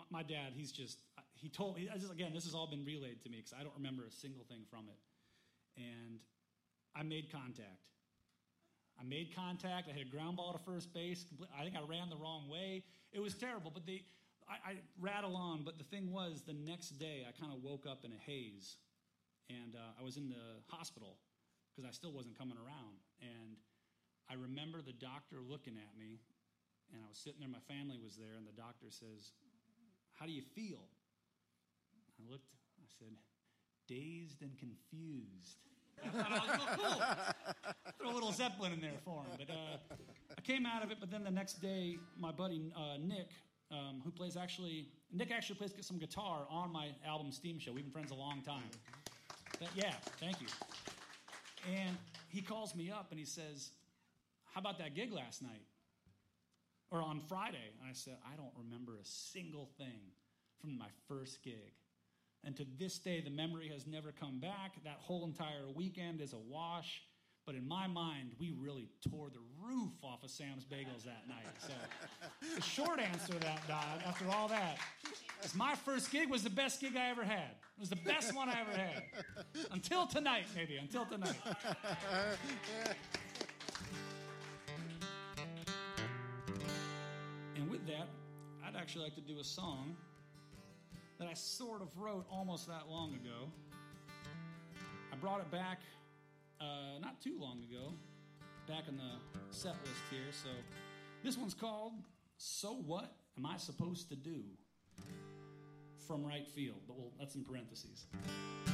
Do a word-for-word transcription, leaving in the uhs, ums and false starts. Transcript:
my dad, he's just, he told me, again, this has all been relayed to me because I don't remember a single thing from it. And I made contact. I made contact. I hit a ground ball to first base. I think I ran the wrong way. It was terrible, but they, I, I rattle on. But the thing was, the next day, I kind of woke up in a haze. And uh, I was in the hospital because I still wasn't coming around. And I remember the doctor looking at me, and I was sitting there, my family was there, and the doctor says, "How do you feel?" I looked, I said, "Dazed and confused." I thought I was real cool. Throw a little Zeppelin in there for him. But uh, I came out of it, but then the next day, my buddy uh, Nick, um, who plays actually, Nick actually plays some guitar on my album Steam Show. We've been friends a long time. Th- yeah, thank you. And he calls me up and he says, "How about that gig last night? Or on Friday?" And I said, "I don't remember a single thing from my first gig." And to this day, the memory has never come back. That whole entire weekend is a wash. But in my mind, we really tore the roof off of Sam's Bagels that night. So the short answer to that, Don, after all that, is my first gig was the best gig I ever had. It was the best one I ever had. Until tonight, maybe. Until tonight. And with that, I'd actually like to do a song that I sort of wrote almost that long ago. I brought it back uh, not too long ago, back in the set list here. So this one's called "So What Am I Supposed to Do?" from Right Field, but we'll, that's in parentheses.